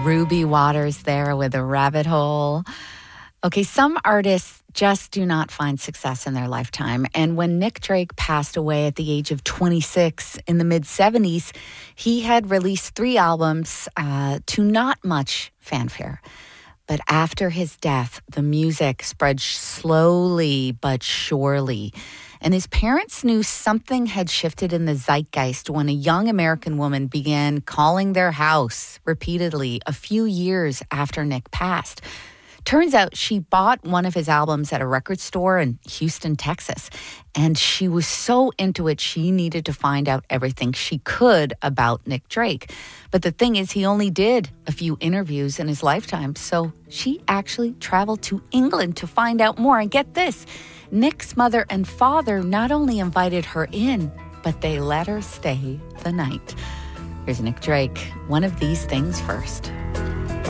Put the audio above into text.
Ruby Waters there with A Rabbit Hole. Okay, some artists just do not find success in their lifetime. And when Nick Drake passed away at the age of 26 in the mid-70s, he had released 3 albums to not much fanfare. But after his death, the music spread slowly but surely. And his parents knew something had shifted in the zeitgeist when a young American woman began calling their house repeatedly a few years after Nick passed. Turns out she bought one of his albums at a record store in Houston, Texas. And she was so into it, she needed to find out everything she could about Nick Drake. But the thing is, he only did a few interviews in his lifetime. So she actually traveled to England to find out more. And get this, Nick's mother and father not only invited her in, but they let her stay the night. Here's Nick Drake, One of These Things First.